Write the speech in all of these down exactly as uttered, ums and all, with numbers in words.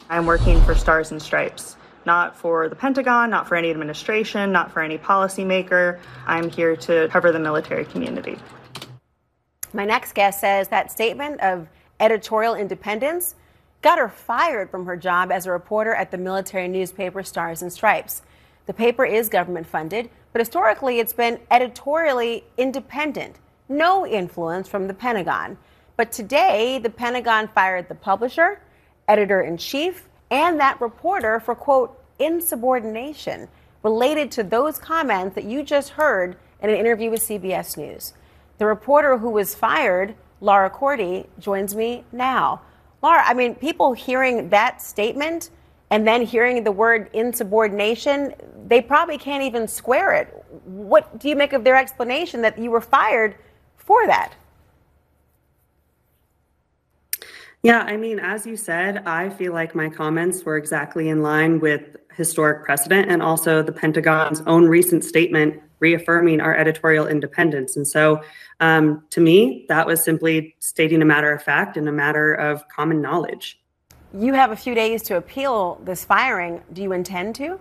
I'm working for Stars and Stripes, not for the Pentagon, not for any administration, not for any policymaker. I'm here to cover the military community. My next guest says that statement of editorial independence got her fired from her job as a reporter at the military newspaper Stars and Stripes. The paper is government funded, but historically it's been editorially independent, no influence from the Pentagon. But today, the Pentagon fired the publisher, editor-in-chief, and that reporter for, quote, insubordination related to those comments that you just heard in an interview with C B S News. The reporter who was fired, Laura Cordy, joins me now. Laura, I mean, people hearing that statement and then hearing the word insubordination, they probably can't even square it. What do you make of their explanation that you were fired for that? Yeah, I mean, as you said, I feel like my comments were exactly in line with historic precedent and also the Pentagon's own recent statement reaffirming our editorial independence. And so um, to me, that was simply stating a matter of fact and a matter of common knowledge. You have a few days to appeal this firing. Do you intend to?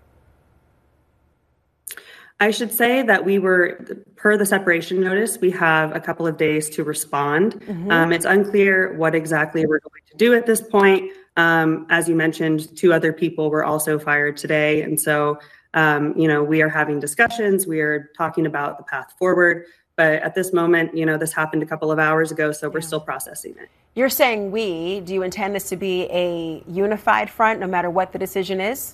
I should say that we were, per the separation notice, we have a couple of days to respond. Mm-hmm. Um, it's unclear what exactly we're going to do at this point. Um, as you mentioned, two other people were also fired today. And so, um, you know, we are having discussions. We are talking about the path forward. But at this moment, you know, this happened a couple of hours ago, so we're yeah. still processing it. You're saying we. Do you intend this to be a unified front no matter what the decision is?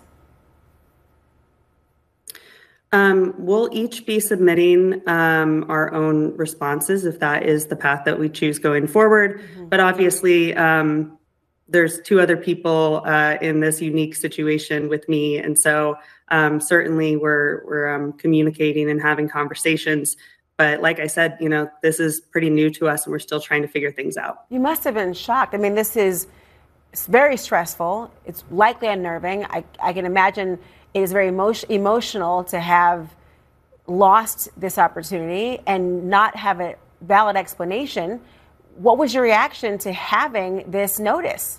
Um, we'll each be submitting um, our own responses if that is the path that we choose going forward. Mm-hmm. But obviously, um, there's two other people uh, in this unique situation with me. And so um, certainly we're, we're um, communicating and having conversations. But like I said, you know, this is pretty new to us and we're still trying to figure things out. You must have been shocked. I mean, this is very stressful. It's likely unnerving. I, I can imagine it is very emo- emotional to have lost this opportunity and not have a valid explanation. What was your reaction to having this notice?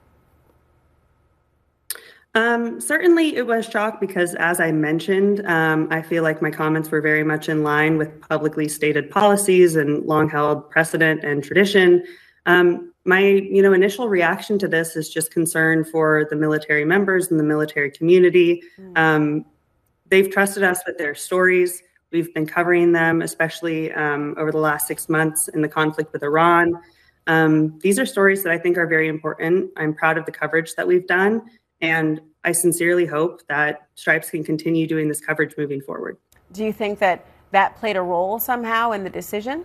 Um, certainly it was shock because, as I mentioned, um, I feel like my comments were very much in line with publicly stated policies and long-held precedent and tradition. Um, my, you know, initial reaction to this is just concern for the military members and the military community. Mm. Um, they've trusted us with their stories. We've been covering them, especially um, over the last six months in the conflict with Iran. Um, these are stories that I think are very important. I'm proud of the coverage that we've done. And I sincerely hope that Stripes can continue doing this coverage moving forward. Do you think that that played a role somehow in the decision?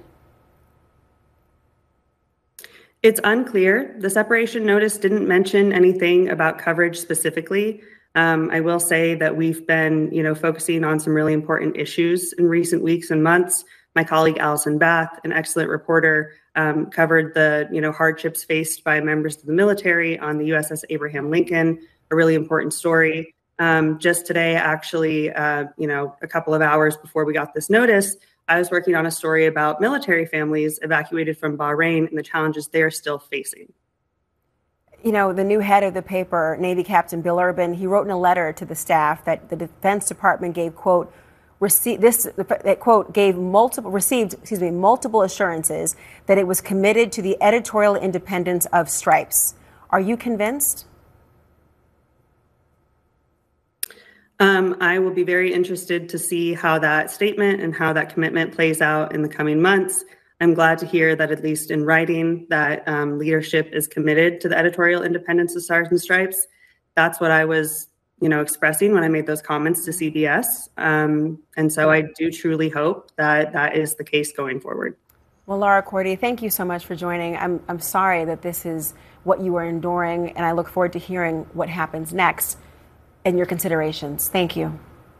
It's unclear. The separation notice didn't mention anything about coverage specifically. Um, I will say that we've been, you know, focusing on some really important issues in recent weeks and months. My colleague Allison Bath, an excellent reporter, um, covered the, you know, hardships faced by members of the military on the U S S Abraham Lincoln, a really important story. Um, just today, actually, uh, you know, a couple of hours before we got this notice, I was working on a story about military families evacuated from Bahrain and the challenges they're still facing. You know, the new head of the paper, Navy Captain Bill Urban, he wrote in a letter to the staff that the Defense Department gave, quote, received this, that, quote, gave multiple, received, excuse me, multiple assurances that it was committed to the editorial independence of Stripes. Are you convinced? Um, I will be very interested to see how that statement and how that commitment plays out in the coming months. I'm glad to hear that, at least in writing, that um, leadership is committed to the editorial independence of Stars and Stripes. That's what I was, you know, expressing when I made those comments to C B S. Um, and so I do truly hope that that is the case going forward. Well, Laura Cordy, thank you so much for joining. I'm, I'm sorry that this is what you are enduring, and I look forward to hearing what happens next and your considerations. Thank you.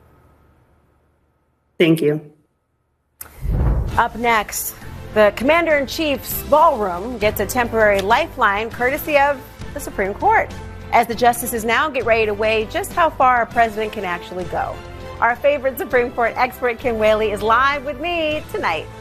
Thank you. Up next, the Commander-in-Chief's ballroom gets a temporary lifeline courtesy of the Supreme Court, as the justices now get ready to weigh just how far a president can actually go. Our favorite Supreme Court expert, Kim Whaley, is live with me tonight.